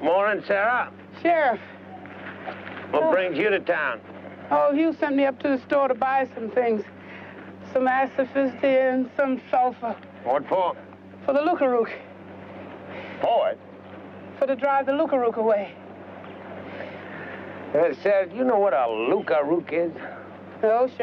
Morning, Sarah. Sheriff. What brings you to town? Oh, Hugh sent me up to the store to buy some things. Some asphyxia and some sulfur. What for? For the lookarook. For it? For to drive the lookarook away. Sarah, do you know what a lookarook is? No, Sheriff.